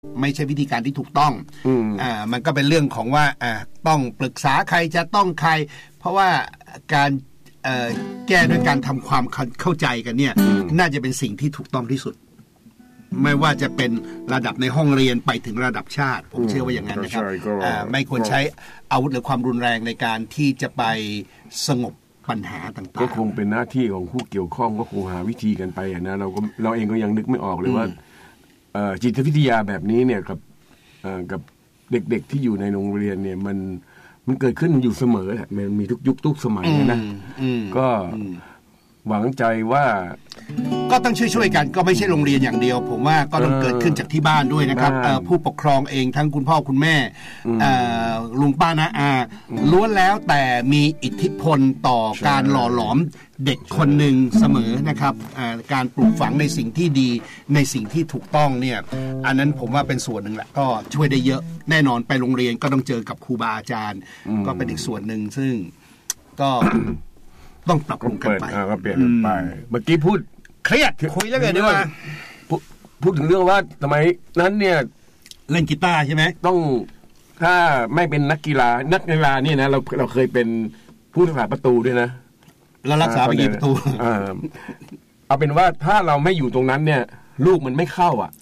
ไม่ใช่วิธีการที่ถูกต้องมันก็เป็นเรื่องของว่าต้องปรึกษาใครจะต้องใครเพราะว่าการแก้ด้วยการทำความเข้าใจกันเนี่ยน่าจะเป็นสิ่งที่ถูกต้องที่สุดไม่ว่าจะเป็นระดับในห้องเรียนไปถึงระดับชาติผมเชื่อว่าอย่างนั้นนะครับไม่ควรใช้อาวุธหรือความรุนแรงในการที่จะไปสงบปัญหาต่างๆก็คงเป็นหน้าที่ของผู้เกี่ยวข้องก็คงหาวิธีกันไปนะเราเองก็ยังนึกไม่ออกเลยว่าจิตวิทยาแบบนี้เนี่ยกับเด็กๆที่อยู่ในโรงเรียนเนี่ยมันเกิดขึ้นอยู่เสมอแหละมันมีทุกยุคทุกสมัยนะก็หวังใจว่าก็ต้องช่วยกันก็ไม่ใช่โรงเรียนอย่างเดียวผมว่าก็ต้องเกิดขึ้นจากที่บ้านด้วยนะครับผู้ปกครองเองทั้งคุณพ่อคุณแม่ลุงป้านะล้วนแล้วแต่มีอิทธิพลต่อการหล่อหลอมเด็กคนหนึ่งเสมอนะครับการปลูกฝังในสิ่งที่ดีในสิ่งที่ถูกต้องเนี่ยอันนั้นผมว่าเป็นส่วนหนึ่งแหละก็ช่วยได้เยอะแน่นอนไปโรงเรียนก็ต้องเจอกับครูบาอาจารย์ก็เป็นอีกส่วนหนึ่งซึ่งก็ต้องปรับปรุงกันไปก็เปลี่ยนกันไปเมื่อกี้พูดเครียดคุยแล้วไงดีว่าพูดถึงเรื่องว่าสมัยนั้นเนี่ยเล่นกีตาร์ใช่ไหมต้องถ้าไม่เป็นนักกีฬาเนี่ยนะเราเคยเป็นผู้รักษาประตูด้วยนะแล้วรักษาไปกี่ประตูเอาเป็นว่าถ้าเราไม่อยู่ตรงนั้นเนี่ยลูกมันไม่เข้าอ่ะ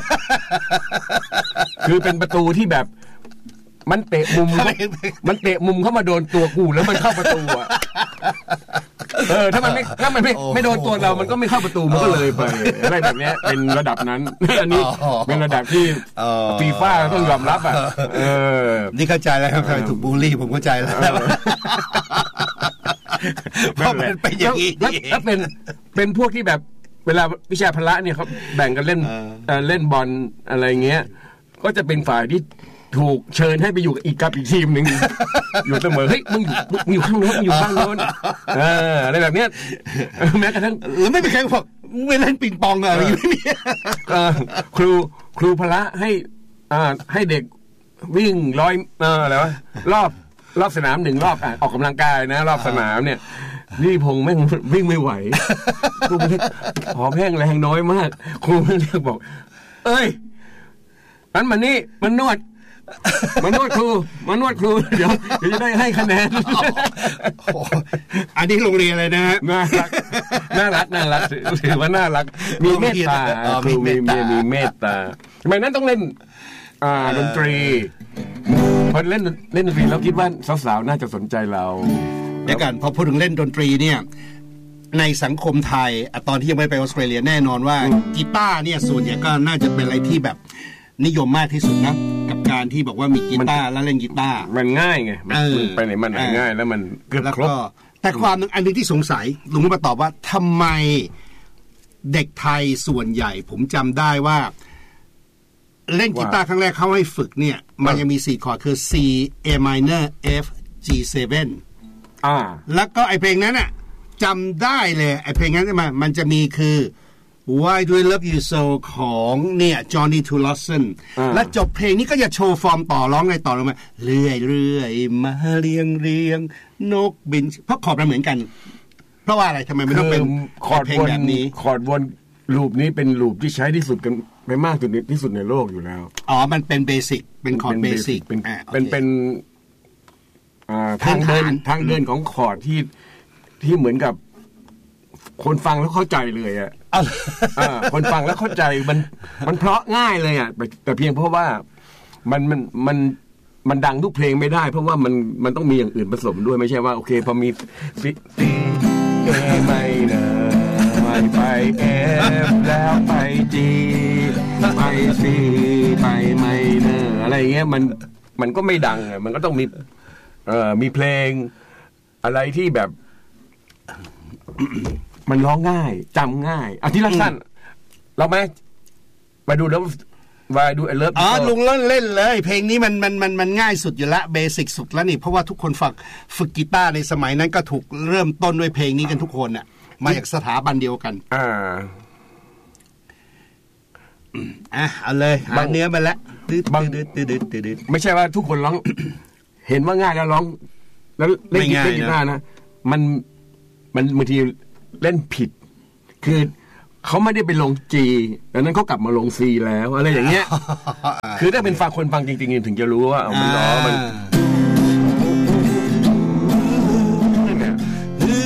คือเป็นประตูที่แบบมันเตะมุมเข้ามาโดนตัวกูแล้วมันเข้าประตูอ่ะถ้ามันไม่โดนตัวเรามันก็ไม่เข้าประตูมันก็เลยไปอะไรแบบนี้เป็นระดับนั้นอันนี้เป็นระดับที่ฟีฟ่าต้องยอมรับอ่ะนี่เข้าใจแล้วครับใครถูกบูลลี่ผมเข้าใจแล้วเพราะมันเป็นอย่างนี้แล้วเป็นพวกที่แบบเวลาวิชาพละเนี่ยเขาแบ่งกันเล่นบอลอะไรเงี้ยก็จะเป็นฝ่ายที่ถูกเชิญให้ไปอยู่กับอีกทีมหนึ่งอยู่เสมอเฮ้ยมึงอยู่ข้างโน้นอยู่ข้างโน้นอะไรแบบเนี้ยแม้กระทั่งหรือไม่เป็นแข่งบอกไม่เล่นปิงปองอะไรอย่างนี้ครูพละให้เด็กวิ่งอะไรวะรอบสนาม1รอบออกกำลังกายนะรอบสนามเนี่ยนี่พงแม่งวิ่งไม่ไหวครูหอมแห้งแรงน้อยมากครูเรียกบอกเอ้ยมันมานี่มันนวดครูเดี๋ยวจะได้ให้คะแนนอันนี้โรงเรียนอะไรนะฮะน่ารักถือว่าน่ารักมีเมตตาครูมีเมตตาทำไมนั้นต้องเล่นดนตรีพอเล่นดนตรีแล้วคิดว่าสาวๆน่าจะสนใจเราเดี๋ยวกันพอพูดถึงเล่นดนตรีเนี่ยในสังคมไทยตอนที่ยังไม่ไปออสเตรเลียแน่นอนว่ากีตาร์เนี่ยส่วนใหญ่ก็น่าจะเป็นอะไรที่แบบนิยมมากที่สุดนะกับการที่บอกว่ามีกีตาร์แล้วเล่นกีตาร์มันง่ายไงไปไหนมันง่ายแล้วมันเกือบครบแต่ความอันนึงที่สงสัยลุงมาตอบว่าทำไมเด็กไทยส่วนใหญ่ผมจำได้ว่าเล่นกีตาร์ครั้งแรกเขาให้ฝึกเนี่ยมันยังมี4คอร์ดคือ C A minor F G7 แล้วก็ไอเพลงนั้นน่ะจำได้เลยไอเพลงนั้นมันจะมีคือ Why Do I Love You So ของเนี่ย Johnny to Lawson และจบเพลงนี้ก็จะโชว์ฟอร์มต่อร้องไงต่อลงมาเรื่อยๆมาเรียงนกบินเพราะคอร์ดมันเหมือนกันเพราะว่าอะไรทำไมไม่ต้องเป็นคอร์ดวนแบบนี้คอร์ดวนลูปนี้เป็นลูปที่ใช้ที่สุดกันไปมากที่สุดในโลกอยู่แล้วมันเป็นเบสิกเป็นคอร์ดเบสิกเป็นทางเดินของคอร์ดที่เหมือนกับคนฟังแล้วเข้าใจเลยอ่ะคนฟังแล้วเข้าใจมันเพราะง่ายเลยอ่ะแต่เพียงเพราะว่ามันดังทุกเพลงไม่ได้เพราะว่ามันต้องมีอย่างอื่นผสมด้วยไม่ใช่ว่าโอเคพอมีซีเอไม่นะไม่ไปเอฟแล้วไปจีไปซีไปไม่เนออะไรเงี้ยมันก็ไม่ดังอ่ะมันก็ต้องมีเพลงอะไรที่แบบมันร้องง่ายจำง่ายที่สั้นเราไหมมาดูแล้วดูไอ้เลิฟลุงเล่นเลยเพลงนี้มันง่ายสุดอยู่ละเบสิกสุดแล้วนี่เพราะว่าทุกคนฝึกกีตาร์ในสมัยนั้นก็ถูกเริ่มต้นด้วยเพลงนี้กันทุกคนน่ะมาจากสถาบันเดียวกันเอาเลยเนื้อมาแล้วไม่ใช่ว่าทุกคนร้อง เห็นว่าง่ายแล้วร้องแล้วเล่นกีตาร์นะมันบางทีเล่นผิดคือเขาไม่ได้ไปลง G ดังนั้นเขากลับมาลง C แล้วอะไรอย่างเงี้ยคือถ้าเป็นฟังคนฟังจริงๆถึงจะรู้ว่ามันล้อมัน